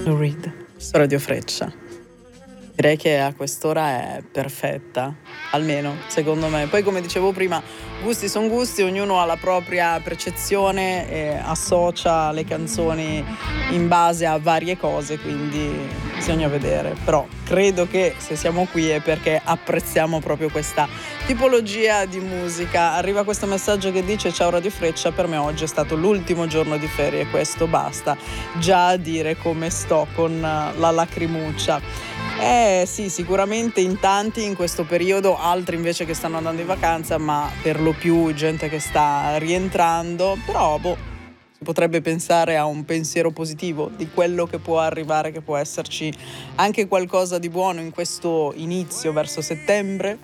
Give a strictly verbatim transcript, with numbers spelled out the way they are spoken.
Lou Reed su Radio Freccia. Direi che a quest'ora è perfetta, almeno secondo me. Poi come dicevo prima, gusti son gusti, ognuno ha la propria percezione e associa le canzoni in base a varie cose, quindi bisogna vedere. Però credo che se siamo qui è perché apprezziamo proprio questa tipologia di musica. Arriva questo messaggio che dice: "Ciao Radio Freccia, per me oggi è stato l'ultimo giorno di ferie, questo basta già a dire come sto con la lacrimuccia". Eh sì, sicuramente in tanti in questo periodo, altri invece che stanno andando in vacanza, ma per lo più gente che sta rientrando, però boh, si potrebbe pensare a un pensiero positivo di quello che può arrivare, che può esserci anche qualcosa di buono in questo inizio verso settembre.